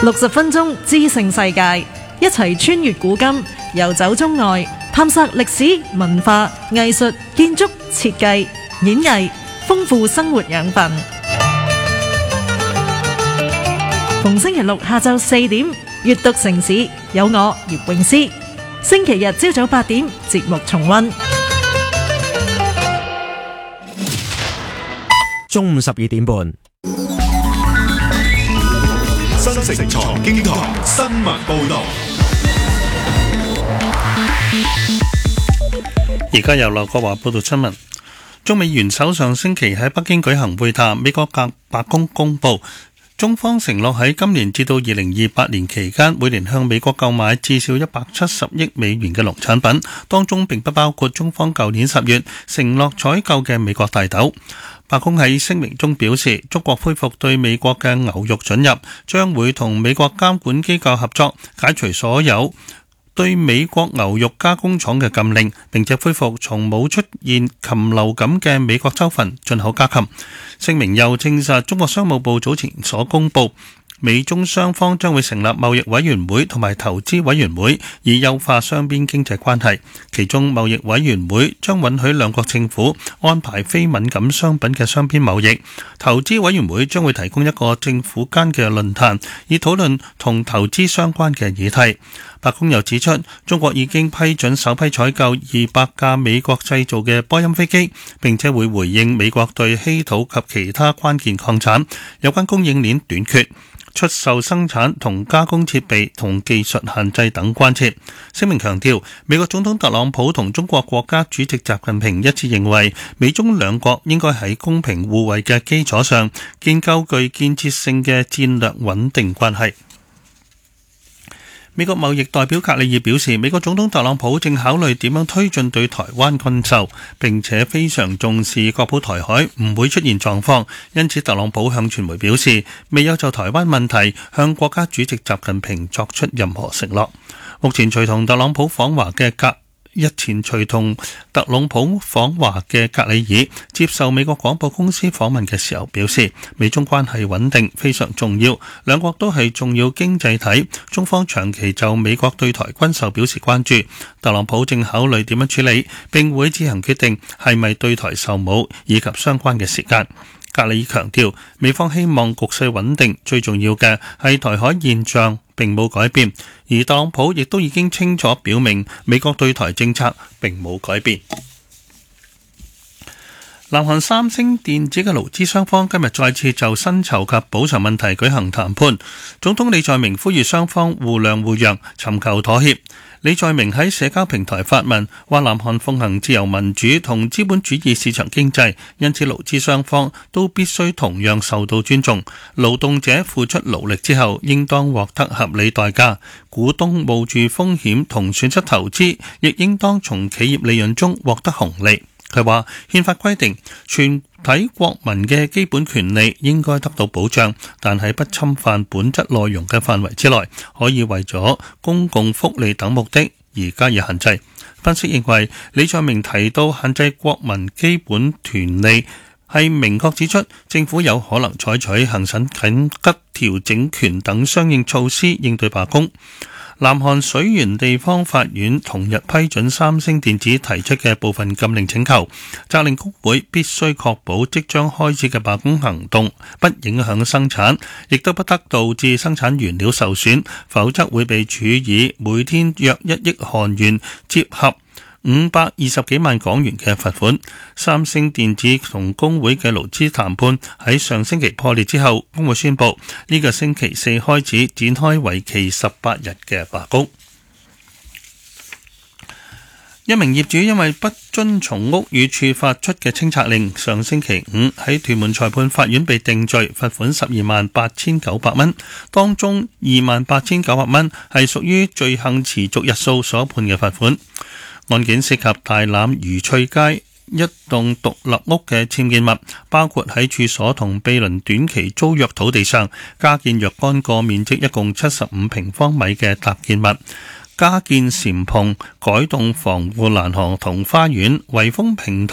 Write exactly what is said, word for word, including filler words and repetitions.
六十分鐘知性世界，一齊穿越古今，遊走中外，探索歷史、文化、藝術、建築、設計、演藝，豐富生活養分。逢星期六下晝四點，閱讀城市，有我葉詠詩；星期日朝早八點，節目重溫。 中午十二點半。 新城財經台新聞報道， 而家由劉國華報道新聞。中美元首上星期喺北京舉行會談，美國白宮公布，中方承諾喺今年至到二零二八年期間，每年向美國購買至少一百七十億美元嘅農產品，當中並不包括中方舊年十月承諾採購嘅美國大豆。白宮喺聲明中表示，中國恢復對美國嘅牛肉准入，將會同美國監管機構合作，解除所有對美國牛肉加工廠嘅禁令，並且恢復從冇出現禽流感嘅美國州份進口家禽。聲明又證實，中國商務部早前所公布，美中雙方將會成立貿易委員會同埋投資委員會，以優化雙邊經濟關係。其中貿易委員會將允許兩國政府安排非敏感商品嘅雙邊貿易，投資委員會將會提供一個政府間嘅論壇，以討論同投資相關嘅議題。白宮又指出，中國已經批准首批採購二百架美國製造嘅波音飛機，並且會回應美國對稀土及其他關鍵礦產有關供應鏈短缺、出售生產同加工設備同技術限制等關切。聲明強調，美國總統特朗普同中國國家主席習近平一致認為，美中兩國應該喺公平互惠嘅基礎上，建構具建設性嘅戰略穩定關係。美國貿易代表格里爾表示，美國總統特朗普正考慮點樣推進對台灣軍售，並且非常重視確保台海唔會出現狀況，因此特朗普向傳媒表示，未有就台灣問題向國家主席習近平作出任何承諾。目前隨同特朗普訪華嘅格日前隨同特朗普訪華嘅格里爾接受美國廣播公司訪問嘅時候表示，美中關係穩定非常重要，兩國都係重要經濟體，中方長期就美國對台軍售表示關注，特朗普正考慮點樣處理，並會自行決定係咪對台售武以及相關嘅時間。格里爾強調，美方希望局勢穩定，最重要嘅係台海現狀並冇改變，而特朗普亦都已經清楚表明美國對台政策並冇改變。南韓三星電子嘅勞資雙方今日再次就薪酬及補償問題舉行談判，總統李在明呼籲雙方互諒互讓，尋求妥協。李在明喺社交平台發文，話南韓奉行自由民主同資本主義市場經濟，因此勞資雙方都必須同樣受到尊重。勞動者付出勞力之後，應當獲得合理代價。股東冒住風險同損失投資，亦應當從企業利潤中獲得紅利。佢話憲法規定全體國民嘅基本權利應該得到保障，但喺不侵犯本質內容嘅範圍之內，可以為咗公共福利等目的而加以限制。分析認為，李在明提到限制國民基本權利，係明確指出政府有可能採取行使緊急調整權等相應措施應對罷工。南韓水原地方法院同日批准三星電子提出嘅部分禁令請求，責令工會必須確保即將開始嘅罷工行動不影響生產，亦都不得導致生產原料受損，否則會被處以每天約一億韓元，折合五百二十幾萬港元嘅罰款。三星電子同工會嘅勞資談判喺上星期破裂之後，工會宣布呢個星期四開始展開為期十八日嘅罷工。一名業主因為不遵從屋宇署發出嘅清拆令，上星期五喺屯門裁判法院被定罪，罰款十二萬八千九百蚊，當中二萬八千九百蚊係屬於罪行持續日數所判嘅罰款。案件涉及大欖愉翠街一棟獨立屋嘅僭建物，包括喺處所同毗鄰短期租約土地上加建若干個面積一共七十五平方米嘅搭建物，加建簷篷、改動防護欄河同花園、圍封平台